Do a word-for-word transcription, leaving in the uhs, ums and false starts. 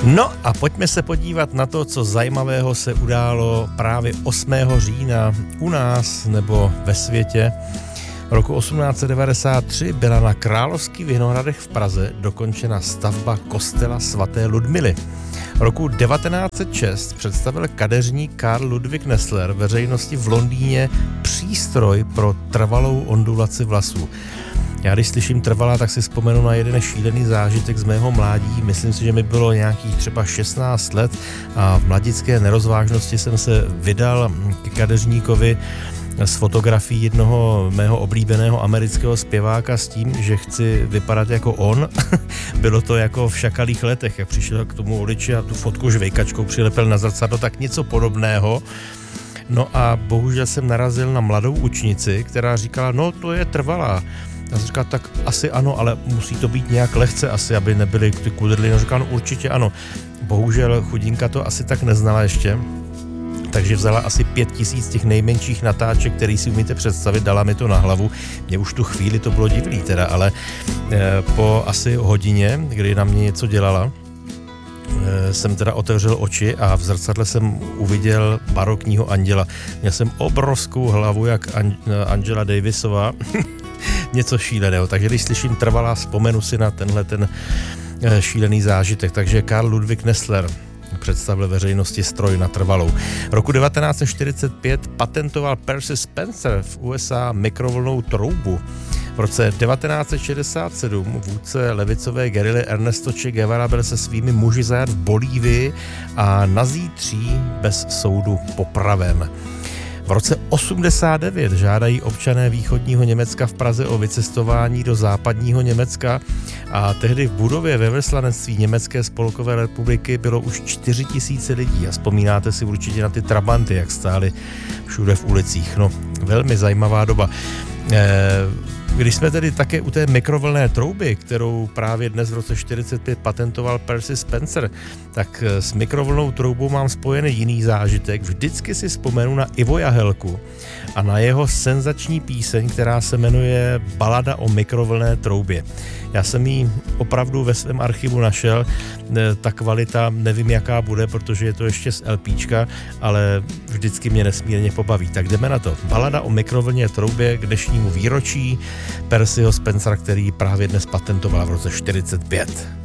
No a pojďme se podívat na to, co zajímavého se událo právě osmého října u nás nebo ve světě. Roku osmnáct set devadesát tři byla na Královských Vinohradech v Praze dokončena stavba kostela svaté Ludmily. Roku devatenáct set šest představil kadeřník Karl Ludwig Nessler veřejnosti v Londýně přístroj pro trvalou ondulaci vlasů. Já když slyším trvalá, tak si vzpomenu na jeden šílený zážitek z mého mládí. Myslím si, že mi bylo nějakých třeba šestnáct let a v mladické nerozvážnosti jsem se vydal k kadeřníkovi s fotografií jednoho mého oblíbeného amerického zpěváka s tím, že chci vypadat jako on. Bylo to jako v Šakalých letech, jak přišel k tomu uliči a tu fotku žvejkačkou přilepil na zrcadlo, tak něco podobného. No a bohužel jsem narazil na mladou učnici, která říkala, no to je trvalá. Já jsem říkal, tak asi ano, ale musí to být nějak lehce asi, aby nebyly ty kudrly. No říkal, no určitě ano. Bohužel chudinka to asi tak neznala ještě. Takže vzala asi pět tisíc těch nejmenších natáček, který si umíte představit, dala mi to na hlavu. Mně už tu chvíli to bylo divný teda, ale e, po asi hodině, kdy na mě něco dělala, e, jsem teda otevřel oči a v zrcadle jsem uviděl barokního anděla. Měl jsem obrovskou hlavu, jak An- Angela Davisová, něco šíleného. Takže když slyším trvalá, vzpomenu si na tenhle ten e, šílený zážitek. Takže Karl Ludwig Nessler představil veřejnosti stroj na trvalou. Roku devatenáct set čtyřicet pět patentoval Percy Spencer v U S A mikrovlnnou troubu. V roce devatenáct set šedesát sedm vůdce levicové gerily Ernesto Che Guevara byl se svými muži zajat v Bolívii a na Zítří bez soudu popraven. V roce osmdesát devět žádají občané východního Německa v Praze o vycestování do západního Německa a tehdy v budově ve velvyslanectví Německé spolkové republiky bylo už čtyři tisíce lidí a vzpomínáte si určitě na ty trabanty, jak stály všude v ulicích. No, velmi zajímavá doba. E- Když jsme tedy také u té mikrovlnné trouby, kterou právě dnes v roce čtyřicet pět patentoval Percy Spencer, tak s mikrovlnnou troubou mám spojený jiný zážitek. Vždycky si vzpomenu na Ivo Jahelku a na jeho senzační píseň, která se jmenuje Balada o mikrovlnné troubě. Já jsem ji opravdu ve svém archivu našel, ta kvalita nevím jaká bude, protože je to ještě z LPčka, ale vždycky mě nesmírně pobaví. Tak jdeme na to. Balada o mikrovlnné troubě k dnešnímu výročí Percyho Spencera, který právě dnes patentoval v roce čtyřicet pět.